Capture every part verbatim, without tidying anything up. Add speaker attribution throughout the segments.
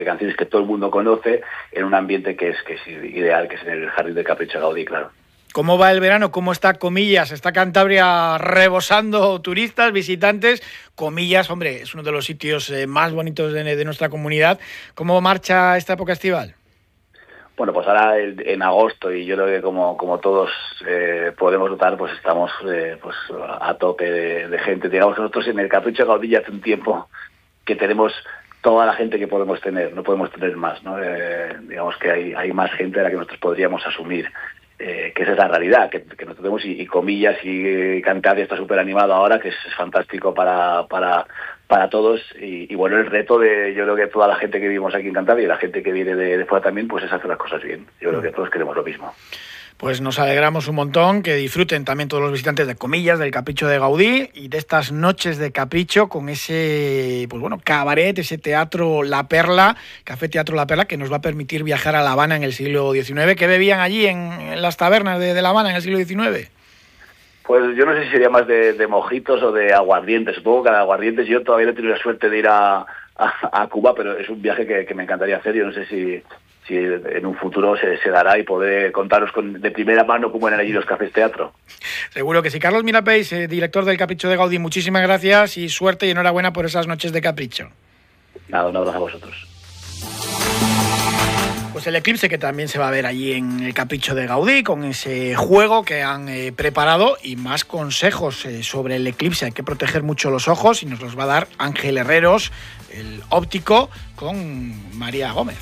Speaker 1: de canciones que todo el mundo conoce, en un ambiente que es, que es ideal, que es en el Jardín del Capricho de Gaudí, claro.
Speaker 2: ¿Cómo va el verano? ¿Cómo está Comillas? ¿Está Cantabria rebosando turistas, visitantes? Comillas, hombre, es uno de los sitios eh, más bonitos de, de nuestra comunidad. ¿Cómo marcha esta época estival?
Speaker 1: Bueno, pues ahora en agosto, y yo creo que como, como todos eh, podemos notar, pues estamos eh, pues a tope de, de gente. Digamos, nosotros en el Capricho de Gaudí ya hace un tiempo que tenemos toda la gente que podemos tener, no podemos tener más, ¿no? Eh, digamos que hay, hay más gente de la que nosotros podríamos asumir. Eh, que esa es la realidad, que, que nosotros tenemos, y, y Comillas y Cantabria está súper animado ahora, que es, es fantástico para, para, para todos, y, y bueno, el reto de, yo creo que toda la gente que vivimos aquí en Cantabria y la gente que viene de, de fuera también, pues es hacer las cosas bien. Yo creo que todos queremos lo mismo.
Speaker 2: Pues nos alegramos un montón, que disfruten también todos los visitantes de Comillas, del Capricho de Gaudí y de estas noches de capricho con ese, pues bueno, cabaret, ese teatro La Perla, Café Teatro La Perla, que nos va a permitir viajar a La Habana en el siglo diecinueve. ¿Qué bebían allí en, en las tabernas de, de La Habana en el siglo diecinueve?
Speaker 1: Pues yo no sé si sería más de, de mojitos o de aguardientes. Supongo que de aguardientes. Yo todavía no he tenido la suerte de ir a, a, a Cuba, pero es un viaje que, que me encantaría hacer. Yo no sé si... si en un futuro se, se dará y poder contaros con, de primera mano cómo eran allí los cafés teatro.
Speaker 2: Seguro que sí. Carlos Mirapeix, eh, director del Capricho de Gaudí, muchísimas gracias y suerte y enhorabuena por esas noches de capricho.
Speaker 1: Nada, un abrazo a vosotros.
Speaker 2: Pues el eclipse que también se va a ver allí en el Capricho de Gaudí, con ese juego que han eh, preparado y más consejos eh, sobre el eclipse. Hay que proteger mucho los ojos y nos los va a dar Ángel Herreros, el óptico, con María Gómez.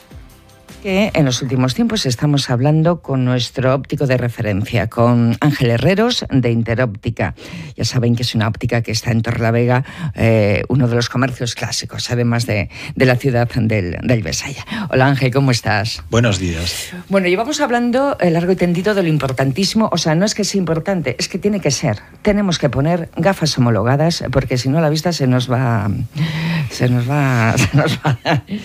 Speaker 3: Que en los últimos tiempos estamos hablando con nuestro óptico de referencia, con Ángel Herreros de Interóptica. Ya saben que es una óptica que está en Torrelavega, eh, uno de los comercios clásicos, además de, de la ciudad del, del Besaya. Hola Ángel, ¿cómo estás?
Speaker 4: Buenos días.
Speaker 3: Bueno, llevamos hablando eh, largo y tendido de lo importantísimo, o sea, no es que sea importante, es que tiene que ser. Tenemos que poner gafas homologadas, porque si no la vista se nos va... Se nos va... Se nos va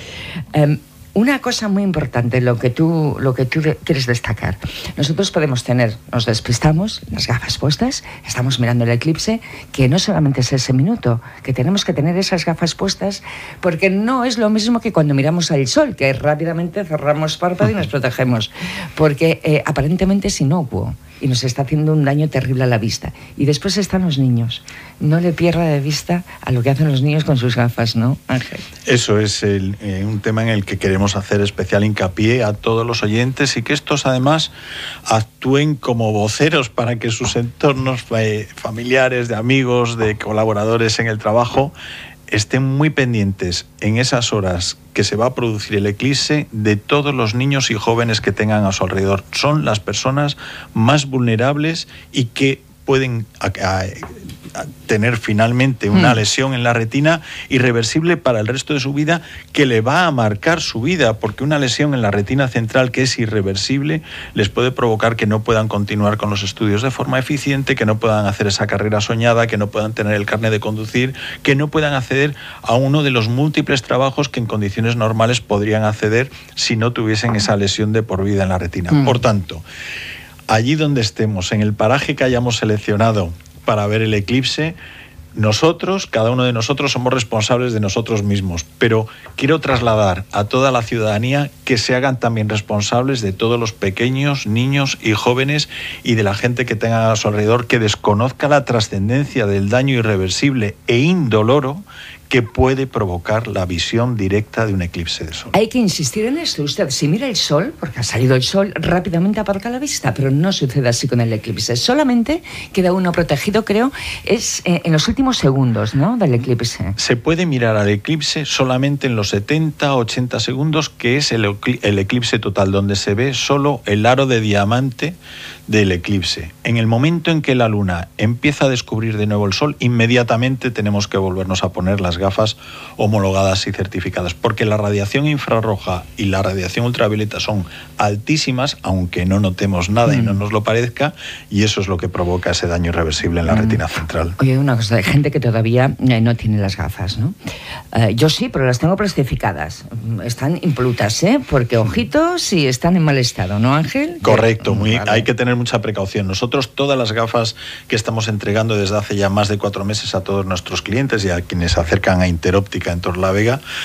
Speaker 3: eh, Una cosa muy importante, lo que tú, lo que tú de, quieres destacar. Nosotros podemos tener, nos despistamos, las gafas puestas, estamos mirando el eclipse, que no solamente es ese minuto, que tenemos que tener esas gafas puestas, porque no es lo mismo que cuando miramos al sol, que rápidamente cerramos párpado y nos protegemos, porque eh, aparentemente es inocuo y nos está haciendo un daño terrible a la vista. Y después están los niños. No le pierda de vista a lo que hacen los niños con sus gafas, ¿no, Ángel?
Speaker 4: Eso es el, eh, un tema en el que queremos hacer especial hincapié a todos los oyentes y que estos además actúen como voceros para que sus entornos eh, familiares, de amigos, de colaboradores en el trabajo estén muy pendientes en esas horas que se va a producir el eclipse de todos los niños y jóvenes que tengan a su alrededor. Son las personas más vulnerables y que pueden a, a, a tener finalmente una lesión en la retina irreversible para el resto de su vida, que le va a marcar su vida, porque una lesión en la retina central que es irreversible les puede provocar que no puedan continuar con los estudios de forma eficiente, que no puedan hacer esa carrera soñada, que no puedan tener el carnet de conducir, que no puedan acceder a uno de los múltiples trabajos que en condiciones normales podrían acceder si no tuviesen esa lesión de por vida en la retina. Mm. Por tanto, allí donde estemos, en el paraje que hayamos seleccionado para ver el eclipse, nosotros, cada uno de nosotros, somos responsables de nosotros mismos, pero quiero trasladar a toda la ciudadanía que se hagan también responsables de todos los pequeños, niños y jóvenes y de la gente que tenga a su alrededor, que desconozca la trascendencia del daño irreversible e indoloro que puede provocar la visión directa de un eclipse de sol.
Speaker 3: Hay que insistir en esto. Usted, si mira el sol, porque ha salido el sol, rápidamente aparca la vista, pero no sucede así con el eclipse. Solamente queda uno protegido, creo, es eh, en los últimos segundos, ¿no?, del eclipse.
Speaker 4: Se puede mirar al eclipse solamente en los setenta, ochenta segundos, que es el, el eclipse total, donde se ve solo el aro de diamante del eclipse. En el momento en que la luna empieza a descubrir de nuevo el sol, inmediatamente tenemos que volvernos a poner las gafas homologadas y certificadas, porque la radiación infrarroja y la radiación ultravioleta son altísimas, aunque no notemos nada mm. y no nos lo parezca, y eso es lo que provoca ese daño irreversible en la mm. retina central.
Speaker 3: Oye, una cosa, hay gente que todavía eh, no tiene las gafas, ¿no? Eh, yo sí, pero las tengo plastificadas. Están impolutas, ¿eh? Porque ojitos sí están en mal estado, ¿no, Ángel?
Speaker 4: Correcto, muy, vale. Hay que tener mucha precaución. Nosotros todas las gafas que estamos entregando desde hace ya más de cuatro meses a todos nuestros clientes y a quienes se acercan a Interóptica en Torrelavega,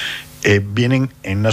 Speaker 4: eh, vienen en una